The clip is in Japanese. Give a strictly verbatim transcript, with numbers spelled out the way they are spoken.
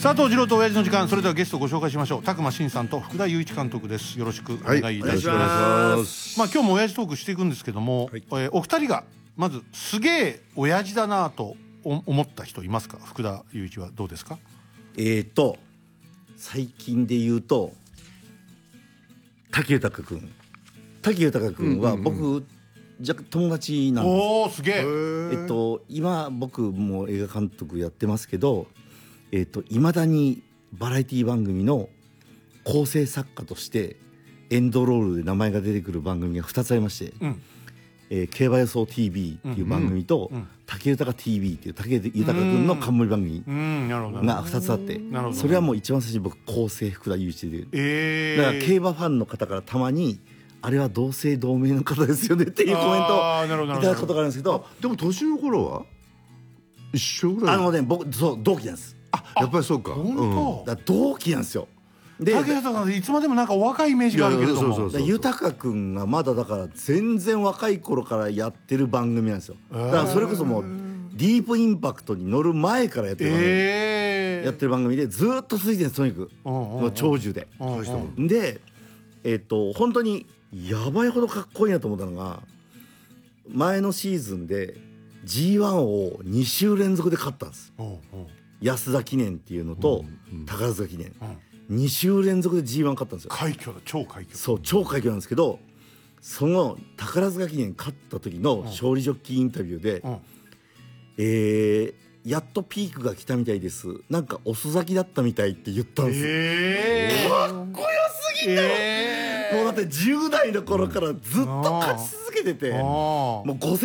佐藤二郎と親父の時間。それではゲストをご紹介しましょう。宅間慎さんと福田雄一監督です。よろしくお願いいたします。まあ今日も親父トークしていくんですけども、はい、えー、お二人がまずすげえ親父だなと思った人いますか？福田雄一はどうですか？ えーと最近で言うと武豊君武豊君は僕、うんうん、じゃ友達なんです。 おーすげえ。 えっと今僕も映画監督やってますけど、えっと未だにバラエティ番組の構成作家としてエンドロールで名前が出てくる番組がふたつありまして、うん、えー、競馬予想 ティーブイ っていう番組と、うんうん、武豊 ティーブイ っていう武豊君の冠番組がふたつあって、それはもう一番最初に僕構成福田雄一で、えー、だから競馬ファンの方からたまにあれは同姓同名の方ですよねっていうコメントをいただくことがあるんですけど、 でも年の頃は一緒ぐらい。 あのね僕そう同期なんです。 あ、やっぱりそうか。 本当、 だ同期なんですよ。 で武豊さんいつまでもなんかお若いイメージがあるけれども、 豊君がまだだから全然若い頃からやってる番組なんですよ。だからそれこそもうディープインパクトに乗る前からやってる番組、えー、やってる番組でずっと続いてるんです。とにかくもう長寿で。でえっと本当にやばいほどかっこいいなと思ったのが、前のシーズンで ジーワン をに週連続で勝ったんです。安田記念っていうのと宝塚記念、に週連続で ジーワン 勝ったんですよ。 快挙だ、超快挙。 そう超快挙なんですけど、その宝塚記念勝った時の勝利ジョッキーインタビューで、うん、えー、やっとピークが来たみたいです、なんか遅咲きだったみたいって言ったんですよ。えー、かっこよすぎて、えー、もうだってじゅう代の頃からずっと勝ち続けてて、うん、もうごせん